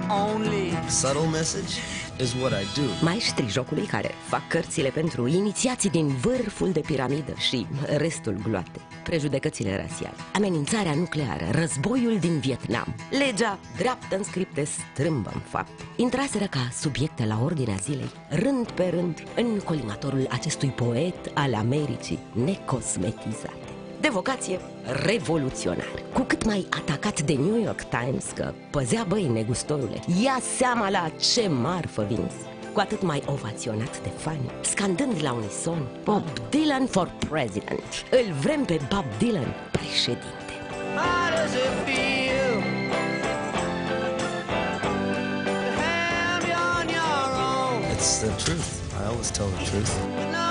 only. Subtle message is what I do. Maestrii jocului care fac cărțile pentru inițiații din vârful de piramidă și restul gloate. Prejudecățile rasiale, amenințarea nucleară, războiul din Vietnam, legea dreaptă în scripte, strâmbă în fapt, intraseră ca subiecte la ordinea zilei, rând pe rând, în colimatorul acestui poet al Americii necosmetizate. De vocație revoluționar, cu cât mai atacat de New York Times că păzea, băi, negustorule, ia seama la ce marfă vinzi, cu atât mai ovaționat de fani, scandând la unison: Bob Dylan for president. Îl vrem pe Bob Dylan președinte. How does it feel to have you on your own? It's the truth. I always tell the truth. No